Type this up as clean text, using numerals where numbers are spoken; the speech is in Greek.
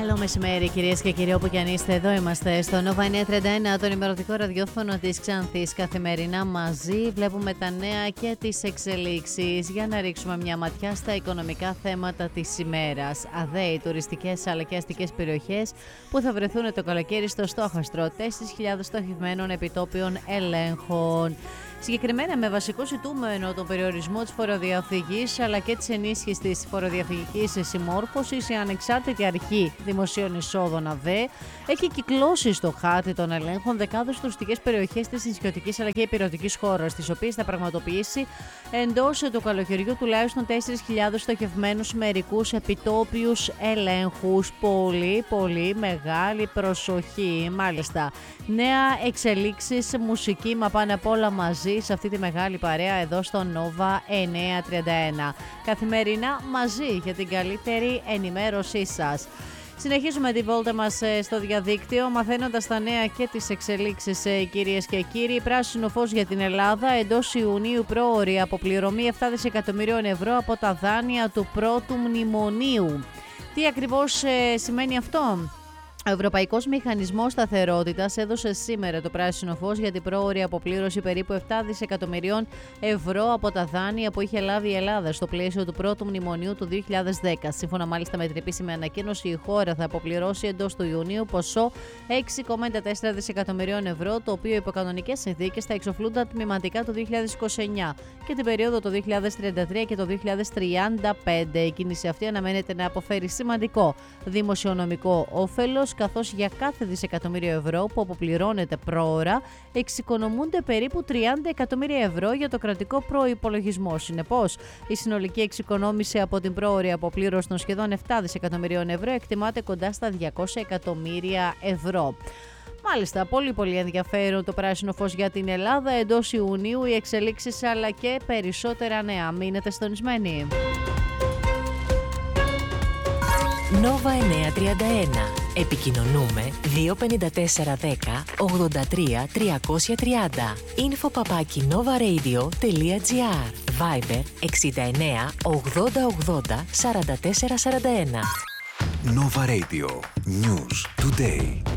Καλό μεσημέρι, κυρίες και κύριοι, όπου και αν είστε. Εδώ είμαστε στο Nova 931, το ενημερωτικό ραδιόφωνο της Ξάνθης. Καθημερινά μαζί βλέπουμε τα νέα και τις εξελίξεις για να ρίξουμε μια ματιά στα οικονομικά θέματα της ημέρας. ΑΔΕΗ, τουριστικές αλλά και αστικές περιοχές που θα βρεθούν το καλοκαίρι στο στόχαστρο 4.000 στοχευμένων επιτόπιων ελέγχων. Συγκεκριμένα με βασικό ζητούμενο τον περιορισμό της φοροδιαφυγής αλλά και της ενίσχυσης της φοροδιαφυγικής συμμόρφωσης, η Ανεξάρτητη Αρχή Δημοσίων Εισόδων ΑΔΕ έχει κυκλώσει στο χάρτη των ελέγχων δεκάδες τουριστικές περιοχές της νησιωτικής αλλά και υπηρετικής χώρας, τις οποίες θα πραγματοποιήσει εντός του καλοκαιριού τουλάχιστον 4.000 στοχευμένους μερικούς επιτόπιους ελέγχους. Πολύ μεγάλη προσοχή. Μάλιστα, νέα εξελίξεις, μουσική, μα πάνω απ' όλα μαζί σε αυτή τη μεγάλη παρέα εδώ στο Nova 931. Καθημερινά μαζί για την καλύτερη ενημέρωσή σας. Συνεχίζουμε τη βόλτα μας στο διαδίκτυο, μαθαίνοντας τα νέα και τις εξελίξεις, κυρίες και κύριοι. Πράσινο φως για την Ελλάδα. Εντός Ιουνίου πρόωρη αποπληρωμή 7 δισεκατομμυρίων ευρώ από τα δάνεια του πρώτου μνημονίου. Τι ακριβώς σημαίνει αυτό? Ο Ευρωπαϊκός Μηχανισμός Σταθερότητας έδωσε σήμερα το πράσινο φως για την πρόωρη αποπλήρωση περίπου 7 δισεκατομμυρίων ευρώ από τα δάνεια που είχε λάβει η Ελλάδα στο πλαίσιο του πρώτου μνημονίου του 2010. Σύμφωνα μάλιστα με την επίσημη ανακοίνωση, η χώρα θα αποπληρώσει εντός του Ιουνίου ποσό 6,4 δισεκατομμυρίων ευρώ, το οποίο υπό κανονικές συνθήκες θα εξοφλούνταν τμηματικά το 2029 και την περίοδο το 2033 και το 2035. Η κίνηση αυτή αναμένεται να αποφέρει σημαντικό δημοσιονομικό όφελος, καθώς για κάθε δισεκατομμύριο ευρώ που αποπληρώνεται πρόωρα εξοικονομούνται περίπου 30 εκατομμύρια ευρώ για το κρατικό προϋπολογισμό. Συνεπώς, η συνολική εξοικονόμηση από την πρόωρη αποπλήρωση των σχεδόν 7 δισεκατομμυρίων ευρώ εκτιμάται κοντά στα 200 εκατομμύρια ευρώ. Μάλιστα, πολύ ενδιαφέρον το πράσινο φως για την Ελλάδα. Εντός Ιουνίου οι εξελίξεις αλλά και περισσότερα νέα. Μείνετε συντονισμένοι. Nova 931. Επικοινωνούμε 25410 83 330. info@novaradio.gr. Viber 69 80 80 44 41. Nova Radio. News today.